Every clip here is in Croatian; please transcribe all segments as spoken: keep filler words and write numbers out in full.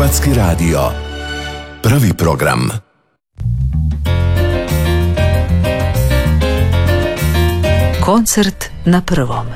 Hrvatski radio. Prvi program. Koncert na prvom.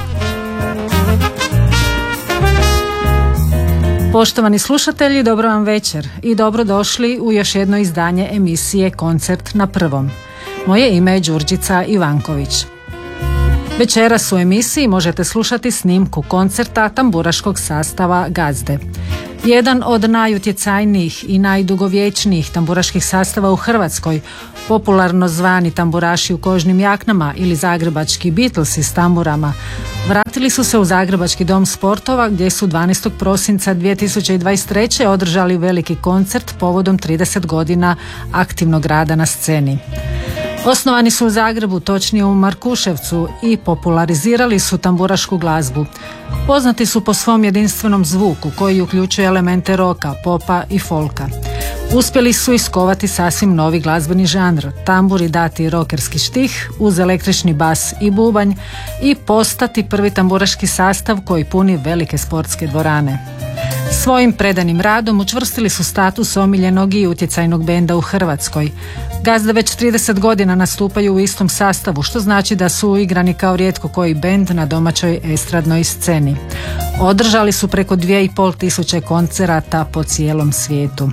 Poštovani slušatelji, dobro vam večer i dobrodošli u još jedno izdanje emisije Koncert na prvom. Moje ime je Đurđica Ivanković. Večeras u emisiji možete slušati snimku koncerta tamburaškog sastava Gazde. Jedan od najutjecajnijih i najdugovječnijih tamburaških sastava u Hrvatskoj, popularno zvani tamburaši u kožnim jaknama ili zagrebački Beatlesi s tamburama, vratili su se u Zagrebački dom sportova gdje su dvanaestog prosinca dvije tisuće dvadeset treće održali veliki koncert povodom trideset godina aktivnog rada na sceni. Osnovani su u Zagrebu, točnije u Markuševcu, i popularizirali su tamburašku glazbu. Poznati su po svom jedinstvenom zvuku koji uključuje elemente roka, popa i folka. Uspjeli su iskovati sasvim novi glazbeni žanr, tamburi dati rokerski štih uz električni bas i bubanj i postati prvi tamburaški sastav koji puni velike sportske dvorane. Svojim predanim radom učvrstili su status omiljenog i utjecajnog benda u Hrvatskoj. Gazde već trideset godina nastupaju u istom sastavu, što znači da su uigrani kao rijetko koji bend na domaćoj estradnoj sceni. Održali su preko dvije i pol tisuće koncerata po cijelom svijetu.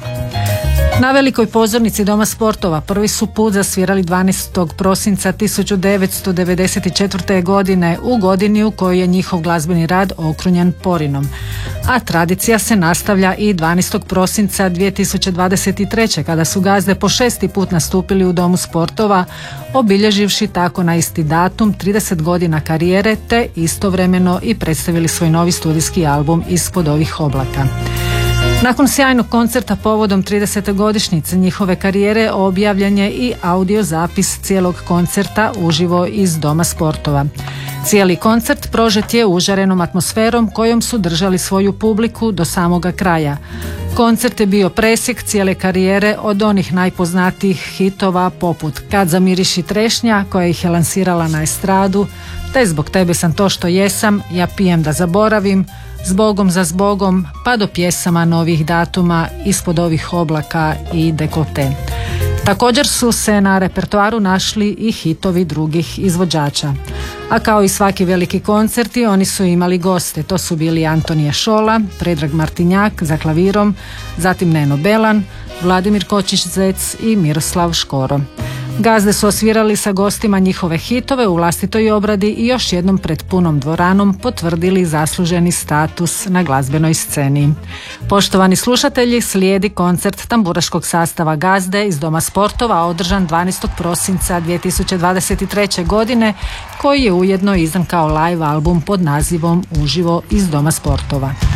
Na velikoj pozornici Doma sportova prvi su put zasvirali dvanaestog prosinca tisuću devetsto devedeset četvrte. godine, u godini u kojoj je njihov glazbeni rad okrunjen porinom. A tradicija se nastavlja i dvanaestog prosinca dvije tisuće dvadeset treće. kada su Gazde po šesti put nastupili u Domu sportova, obilježivši tako na isti datum trideset godina karijere te istovremeno i predstavili svoj novi studijski album Ispod ovih oblaka. Nakon sjajnog koncerta povodom tridesete godišnjice njihove karijere objavljen je i audio zapis cijelog koncerta uživo iz Doma sportova. Cijeli koncert prožet je užarenom atmosferom kojom su držali svoju publiku do samoga kraja. Koncert je bio presjek cijele karijere od onih najpoznatijih hitova poput Kad zamiriši trešnja koja ih je lansirala na estradu, te Zbog tebe sam to što jesam, Ja pijem da zaboravim, Zbogom za zbogom, pa do pjesama novih datuma, Ispod ovih oblaka i Dekolte. Također su se na repertoaru našli i hitovi drugih izvođača. A kao i svaki veliki koncerti, oni su imali goste. To su bili Antonije Šola, Predrag Martinjak za klavirom, zatim Neno Belan, Vladimir Kočić-Zec i Miroslav Škoro. Gazde su osvirali sa gostima njihove hitove u vlastitoj obradi i još jednom pred punom dvoranom potvrdili zasluženi status na glazbenoj sceni. Poštovani slušatelji, slijedi koncert tamburaškog sastava Gazde iz Doma sportova održan dvanaestog prosinca dvije tisuće dvadeset treće. godine, koji je ujedno izdan kao live album pod nazivom Uživo iz Doma sportova.